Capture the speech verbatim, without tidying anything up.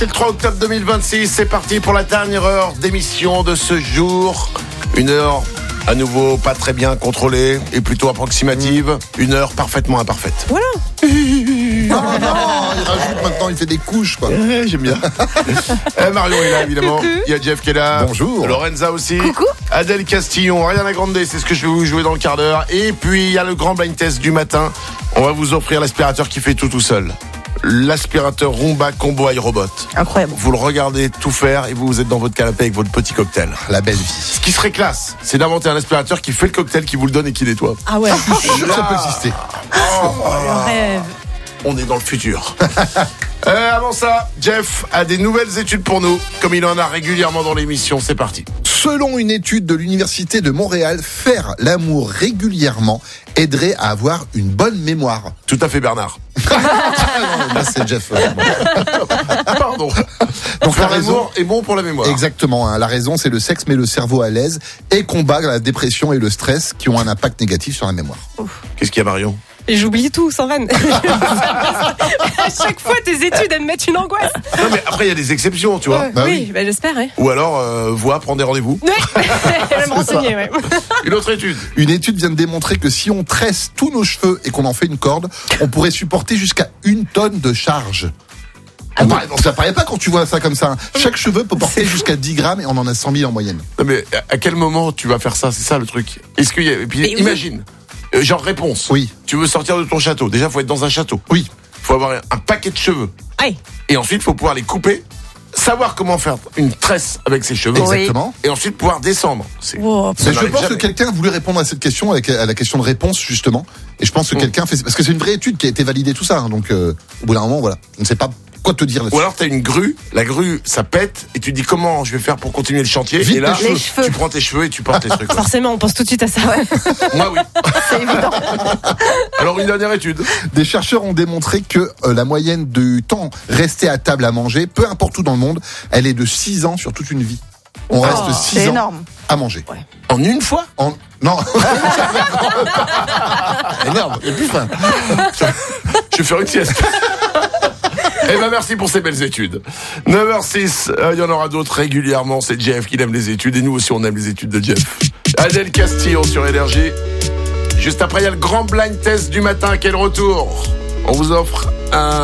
C'est le trois octobre deux mille vingt-six, c'est parti pour la dernière heure d'émission de ce jour. Une heure à nouveau pas très bien contrôlée et plutôt approximative. Une heure parfaitement imparfaite. Voilà. Non, non, il rajoute maintenant, il fait des couches, quoi. Eh, j'aime bien. eh, Marion est là, évidemment. Il y a Jeff qui est là. Bonjour. Lorenza aussi. Coucou. Adèle Castillon, Ariana Grande, c'est ce que je vais vous jouer dans le quart d'heure. Et puis, il y a le grand blind test du matin. On va vous offrir l'aspirateur qui fait tout tout seul. L'aspirateur Roomba Combo iRobot. Incroyable. Vous le regardez tout faire et vous, vous êtes dans votre canapé avec votre petit cocktail. La belle vie. Ce qui serait classe, c'est d'inventer un aspirateur qui fait le cocktail, qui vous le donne et qui nettoie. Ah ouais. Je suis sûr que ça peut exister. Le rêve. On est dans le futur. euh, avant ça, Jeff a des nouvelles études pour nous, comme il en a régulièrement dans l'émission. C'est parti. Selon une étude de l'Université de Montréal, faire l'amour régulièrement aiderait à avoir une bonne mémoire. Tout à fait, Bernard. Là, c'est Jeff. Pardon. Donc la Faire raison l'amour est bon pour la mémoire. Exactement, hein. La raison, c'est le sexe met le cerveau à l'aise et combat la dépression et le stress qui ont un impact négatif sur la mémoire. Qu'est-ce qu'il y a, Marion? Et j'oublie tout, sans vanne. À chaque fois, tes études, elles me mettent une angoisse. Non, mais après, il y a des exceptions, tu vois. Ouais, Bah oui, oui. bah, j'espère, ouais. Ou alors, euh, voix, prendre des rendez-vous. Ouais. Je vais me renseigner, ouais. Une autre étude. Une étude vient de démontrer que si on tresse tous nos cheveux et qu'on en fait une corde, on pourrait supporter jusqu'à une tonne de charge. Ah bon? Ouais, donc ça paraît pas quand tu vois ça comme ça. Hein. Chaque cheveu peut porter jusqu'à dix grammes et on en a cent mille en moyenne. Non, mais à quel moment tu vas faire ça? C'est ça le truc. Est-ce qu'il y a... Et puis, Mais oui. imagine. Euh, genre réponse. Oui. Tu veux sortir de ton château. Déjà, faut être dans un château. Oui. Faut avoir un paquet de cheveux. Aïe. Et ensuite, faut pouvoir les couper, savoir comment faire une tresse avec ses cheveux. Exactement. Et ensuite pouvoir descendre. C'est... Wow. Ça Mais je n'arrive pense jamais. que quelqu'un a voulu répondre à cette question, avec, à la question de réponse justement. Et je pense que Mm. quelqu'un fait... Parce que c'est une vraie étude qui a été validée tout ça. Hein, donc euh, au bout d'un moment, voilà. On ne sait pas quoi te dire là-dessus. Ou alors t'as une grue, la grue ça pète et tu te dis comment je vais faire pour continuer le chantier. Vite et là les cheveux. Les cheveux. tu prends tes cheveux et tu portes tes trucs. quoi. Forcément, on pense tout de suite à ça, ouais. Moi oui. C'est évident. Alors une dernière étude. Des chercheurs ont démontré que euh, la moyenne du temps resté à table à manger, peu importe où dans le monde, elle est de six ans sur toute une vie. On Oh, reste c'est six ans énorme. à manger. Ouais. En une fois. En... Non. Énorme, il y a plus faim. Je vais faire une sieste. Eh ben merci pour ces belles études. neuf heures six, il y en aura d'autres régulièrement. C'est Jeff qui aime les études et nous aussi on aime les études de Jeff. Adèle Castillon sur Énergie. Juste après il y a le grand blind test du matin. Quel retour. On vous offre un